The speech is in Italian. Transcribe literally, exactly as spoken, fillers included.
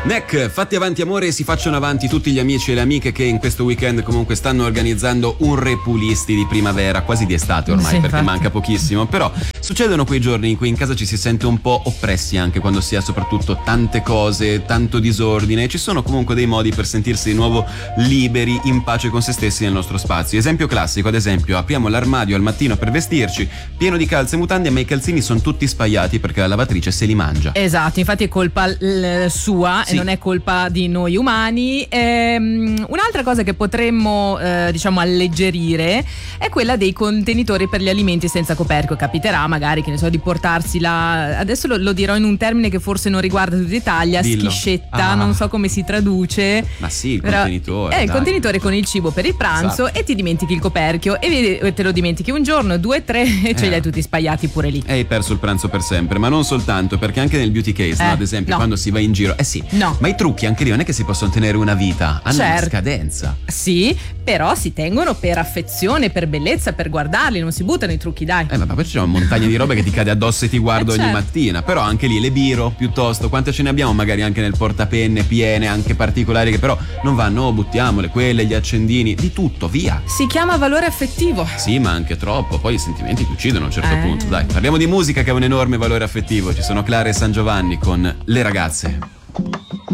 Neck, fatti avanti amore, si facciano avanti tutti gli amici e le amiche che in questo weekend comunque stanno organizzando un repulisti di primavera, quasi di estate ormai, sì, perché infatti. manca pochissimo, però succedono quei giorni in cui in casa ci si sente un po' oppressi anche quando si ha soprattutto tante cose, tanto disordine. Ci sono comunque dei modi per sentirsi di nuovo liberi, in pace con se stessi nel nostro spazio. Esempio classico, ad esempio, apriamo l'armadio al mattino per vestirci, pieno di calze e mutande, ma i calzini sono tutti spaiati perché la lavatrice se li mangia. Esatto, infatti è colpa l- sua, Sì. e non è colpa di noi umani. Ehm, un'altra cosa che potremmo eh, diciamo alleggerire è quella dei contenitori per gli alimenti senza coperchio. Capiterà magari, che ne so, di portarsi la, adesso lo, lo dirò in un termine che forse non riguarda tutta Italia, Dillo. schiscetta, Ah. non so come si traduce. Ma sì, il Però contenitore. è il dai. contenitore con il cibo per il pranzo, Esatto. e ti dimentichi il coperchio e vedi- te lo dimentichi un giorno, due, tre e ce Eh. li hai tutti spaiati pure lì. E hai perso il pranzo per sempre, ma non soltanto, perché anche nel beauty case, no, Eh, ad esempio, no. quando si va in giro, eh sì, No. ma i trucchi anche lì non è che si possono tenere una vita, hanno una Certo. scadenza. Sì, però si tengono per affezione, per bellezza, per guardarli, non si buttano i trucchi, dai. Eh, ma poi c'è una montagna di robe che ti cade addosso e ti guardo Eh, ogni certo. mattina. Però anche lì le biro, piuttosto, quante ce ne abbiamo magari anche nel portapenne, piene, anche particolari, che però non vanno, oh, buttiamole, quelle, gli accendini, di tutto, via. Si chiama valore affettivo. Sì, ma anche troppo, poi i sentimenti ti uccidono a un certo Eh. punto. Dai, parliamo di musica che ha un enorme valore affettivo. Ci sono Clara e San Giovanni con Le ragazze.